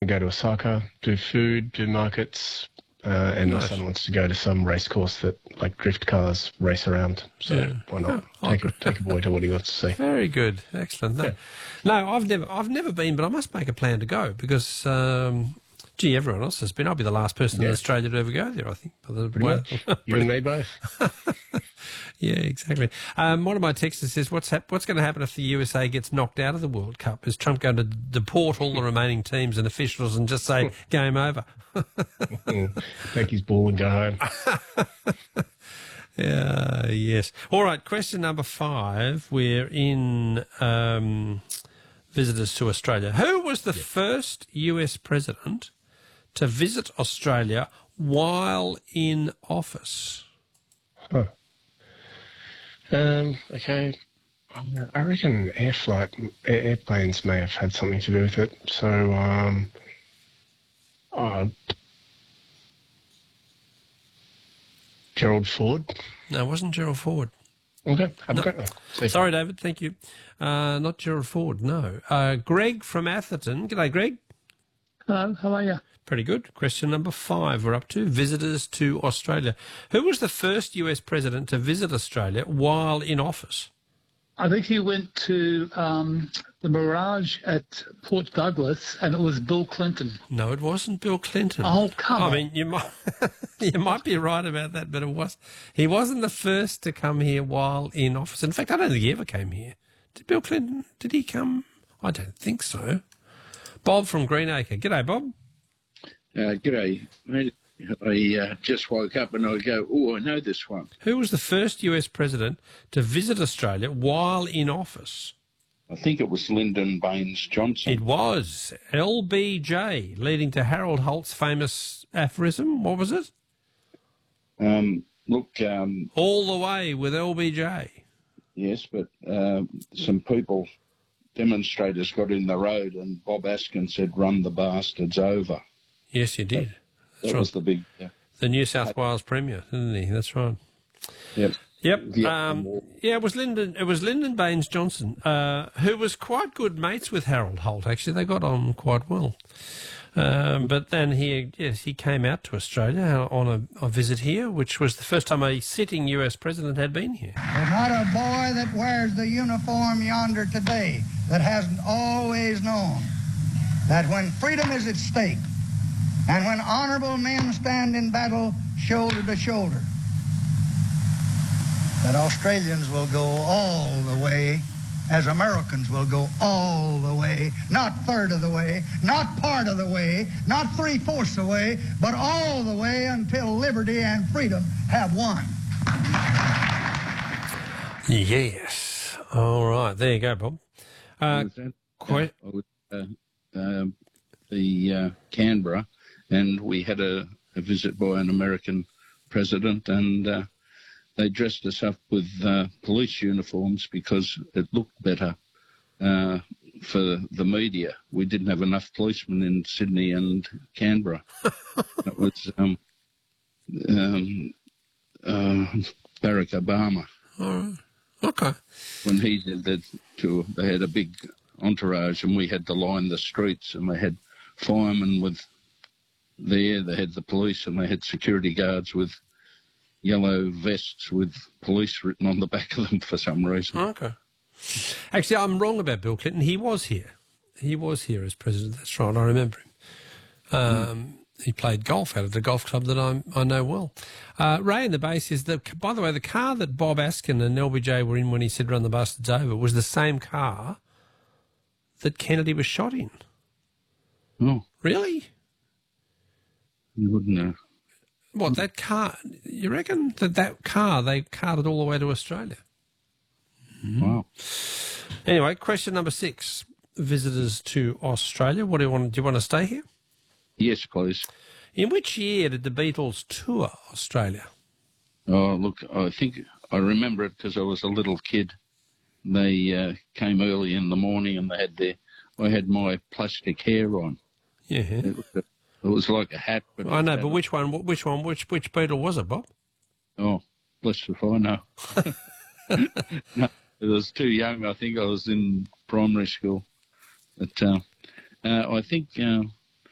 go to Osaka, do food, do markets, and my son wants to go to some race course that like drift cars race around. So why not take a boy to what he wants to see? Very good, excellent. No, I've never been, but I must make a plan to go because. Everyone else has been. I'll be the last person in Australia to ever go there, I think. Pretty much. You and me both. Yeah, exactly. One of my texters says, what's going to happen if the USA gets knocked out of the World Cup? Is Trump going to deport all the remaining teams and officials and just say, game over? Take his ball and go home. Yes. All right, question number 5. We're in visitors to Australia. Who was the first US president to visit Australia while in office? Okay. I reckon airplanes may have had something to do with it. So, Gerald Ford? No, it wasn't Gerald Ford. Okay, have a great one. Sorry, David, thank you. Not Gerald Ford, no. Greg from Atherton. G'day, Greg. Hello, how are you? Pretty good. Question number 5 we're up to. Visitors to Australia. Who was the first US president to visit Australia while in office? I think he went to the Mirage at Port Douglas, and it was Bill Clinton. No, it wasn't Bill Clinton. Oh, come on. I mean, you might be right about that, but he wasn't the first to come here while in office. In fact, I don't think he ever came here. Did Bill Clinton, did he come? I don't think so. Bob from Greenacre. G'day, Bob. G'day, mate. I just woke up and I go, I know this one. Who was the first US president to visit Australia while in office? I think it was Lyndon Baines Johnson. It was. LBJ, leading to Harold Holt's famous aphorism. What was it? All the way with LBJ. Yes, but some people, demonstrators, got in the road and Bob Askin said, run the bastards over. Yes, you did. That was the big... The New South Wales Premier, didn't he? That's right. Yep. It was Lyndon Baines Johnson, who was quite good mates with Harold Holt. Actually, they got on quite well. But then he came out to Australia on a visit here, which was the first time a sitting US president had been here. There's not a boy that wears the uniform yonder today that hasn't always known that when freedom is at stake, and when honorable men stand in battle shoulder to shoulder, that Australians will go all the way as Americans will go all the way, not third of the way, not part of the way, not 3/4 the way, but all the way until liberty and freedom have won. Yes. All right. There you go, Bob. Canberra, and we had a visit by an American president, and they dressed us up with police uniforms because it looked better for the media. We didn't have enough policemen in Sydney and Canberra. It was Barack Obama. All right. Okay. When he did that tour, they had a big entourage, and we had to line the streets, and they had firemen they had the police, and they had security guards with yellow vests with police written on the back of them for some reason. Okay. Actually, I'm wrong about Bill Clinton. He was here. He was here as president. That's right. I remember him. He played golf out at the golf club that I know well. Ray in the base says, by the way, the car that Bob Askin and LBJ were in when he said run the bastards over was the same car that Kennedy was shot in. Oh. Really? You wouldn't know. What, that car, you reckon that car, they carted all the way to Australia? Wow. Anyway, question number 6, visitors to Australia. What do you want? Do you want to stay here? Yes, please. In which year did the Beatles tour Australia? Oh, look, I think I remember it because I was a little kid. They came early in the morning and I had my plastic hair on. Yeah. It was like a hat. But I know, but which Beatle was it, Bob? Oh, bless if I know. No, it was too young. I think I was in primary school. But I think